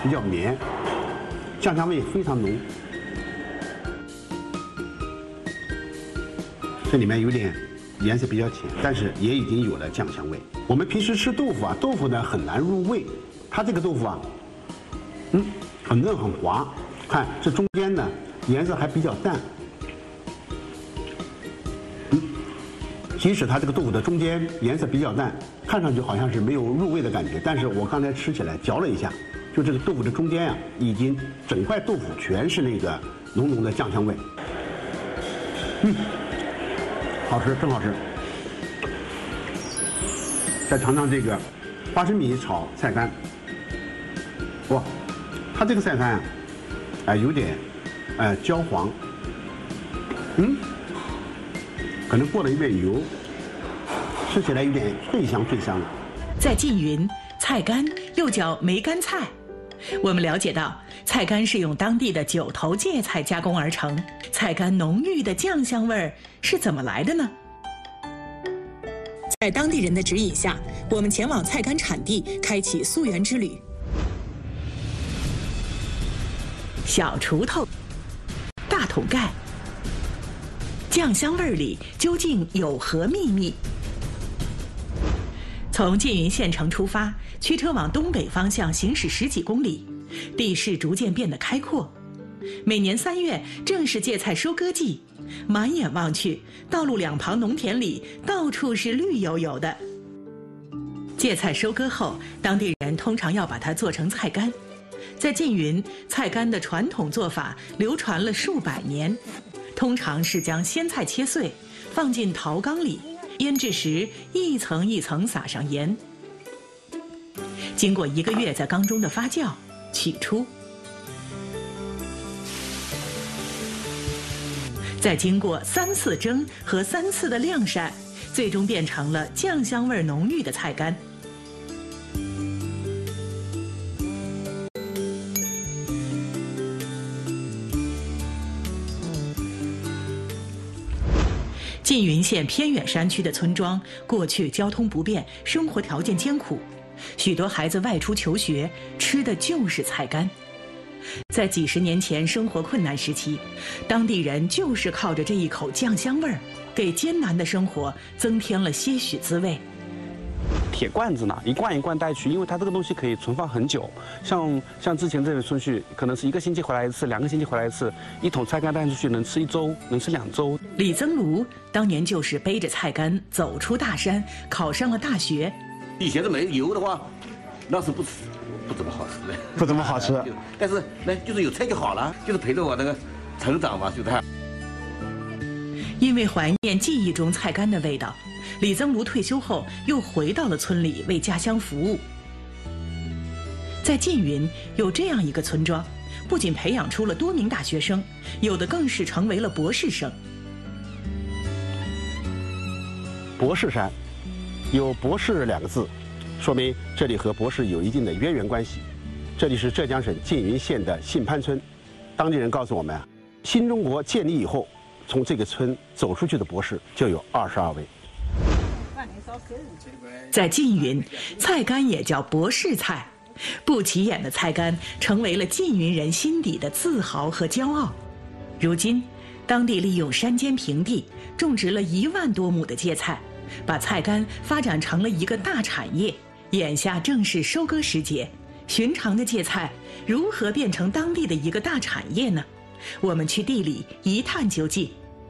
比较绵，酱香味非常浓。这里面有点颜色比较浅，但是也已经有了酱香味。我们平时吃豆腐啊，豆腐呢很难入味，它这个豆腐啊，很嫩很滑。看这中间呢，颜色还比较淡。即使它这个豆腐的中间颜色比较淡，看上去好像是没有入味的感觉，但是我刚才吃起来嚼了一下，就这个豆腐的中间啊，已经整块豆腐全是那个浓浓的酱香味。好吃，真好吃。再尝尝这个花生米炒菜干，哇，它这个菜干啊，有点焦黄，可能过了一遍油，吃起来有点脆香脆香的。 在缙云，菜干又叫梅干菜。我们了解到，菜干是用当地的9头芥菜加工而成。菜干浓郁的酱香味儿是怎么来的呢？在当地人的指引下，我们前往菜干产地，开启溯源之旅。小锄头，大桶盖，酱香味儿里究竟有何秘密？从缙云县城出发，驱车往东北方向行驶10几公里，地势逐渐变得开阔。每年3月正是芥菜收割季，满眼望去，道路两旁农田里到处是绿油油的。芥菜收割后，当地人通常要把它做成菜干。在缙云，菜干的传统做法流传了数百年，通常是将鲜菜切碎，放进陶缸里，腌制时一层一层撒上盐，经过1个月在缸中的发酵，取出，再经过3次蒸和3次的晾晒，最终变成了酱香味浓郁的菜干。缙云县偏远山区的村庄，过去交通不便，生活条件艰苦，许多孩子外出求学，吃的就是菜干。在几十年前生活困难时期，当地人就是靠着这一口酱香味儿，给艰难的生活增添了些许滋味。 铁罐子呢，一罐一罐带去，因为它这个东西可以存放很久。像之前这位村婿，可能是1个星期回来一次，2个星期回来一次，1桶菜干带出去能吃1周，能吃2周。 李增庐当年就是背着菜干走出大山，考上了大学。 以前的没油的话，那是不怎么好吃的， 不怎么好吃。 但是呢，就是有菜就好了，就是陪着我那个成长嘛，就这样。 因为怀念记忆中菜干的味道，李增庐退休后又回到了村里为家乡服务。在缙云有这样一个村庄，不仅培养出了多名大学生，有的更是成为了博士生。 博士山，有博士2个字，说明这里和博士有一定的渊源关系。这里是浙江省缙云县的信潘村，当地人告诉我们，新中国建立以后，从这个村走出去的博士就有22位。 在缙云，菜干也叫博士菜，不起眼的菜干成为了缙云人心底的自豪和骄傲。如今，当地利用山间平地种植了1万多亩的芥菜，把菜干发展成了一个大产业。眼下正是收割时节，寻常的芥菜如何变成当地的一个大产业呢？我们去地里一探究竟。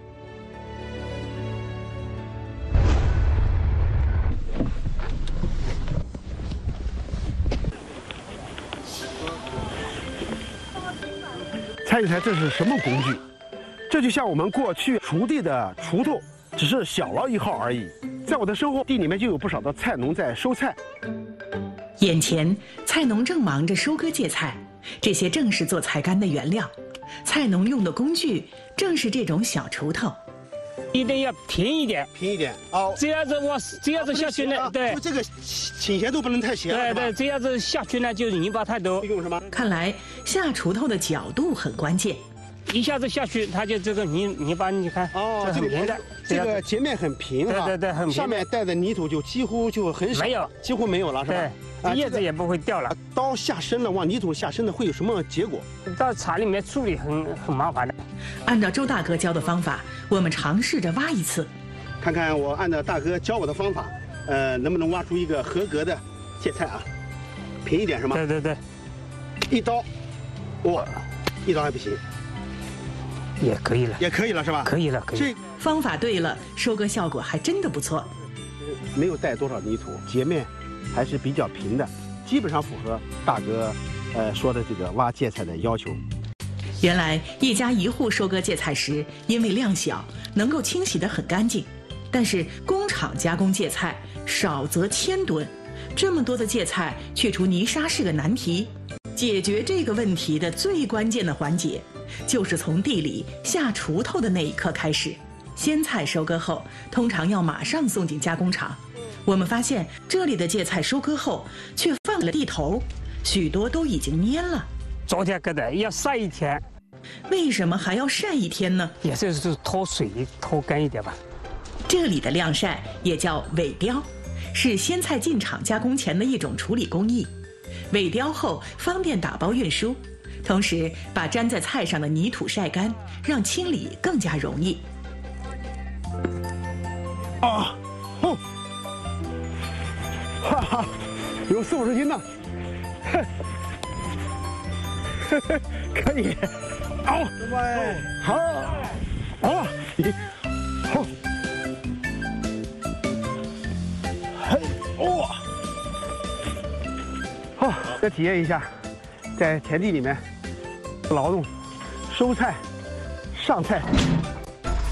猜一猜这是什么工具？这就像我们过去锄地的锄头，只是小了1号而已。在我的身后，地里面就有不少的菜农在收菜。 眼前，菜农正忙着收割芥菜，这些正是做菜干的原料。菜农用的工具正是这种小锄头。 一定要平一点， 平一点哦， 这样子下去呢，对， 就这个倾斜度不能太斜。 对，这样子下去呢就泥巴太多。 用什么？ 看来下锄头的角度很关键。 一下子下去，它就这个泥巴，你看哦， 很平的， 这个截面很平， 对，很平。 上面带的泥土就几乎就很少， 没有， 几乎没有了，是吧？ 对， 叶子也不会掉了。 刀下深了，往泥土下深了，会有什么结果？ 到茶里面处理很麻烦的。 按照周大哥教的方法，我们尝试着挖一次。 看看我按照大哥教我的方法，能不能挖出一个合格的芥菜啊？平一点是吗？ 对对对， 一刀，哇，一刀还不行， 也可以了， 也可以了是吧？ 可以了，可以。 这方法对了，收割效果还真的不错。 没有带多少泥土，截面还是比较平的，基本上符合大哥说的这个挖芥菜的要求。 原来一家一户收割芥菜时，因为量小，能够清洗得很干净。但是工厂加工芥菜，少则1000吨，这么多的芥菜去除泥沙是个难题。解决这个问题的最关键的环节，就是从地里下锄头的那一刻开始。鲜菜收割后，通常要马上送进加工厂。我们发现这里的芥菜收割后，却放了地头，许多都已经蔫了。 昨天割的要晒1天。 为什么还要晒1天呢？ 也就是脱水脱干一点吧。 这里的晾晒也叫萎凋，是鲜菜进厂加工前的一种处理工艺。萎凋后方便打包运输，同时把粘在菜上的泥土晒干，让清理更加容易。 啊，哦，哈哈，有40-50斤呢，可以，好，好，好，好，嘿，哇，好，再体验一下，在田地里面劳动、收菜、上菜。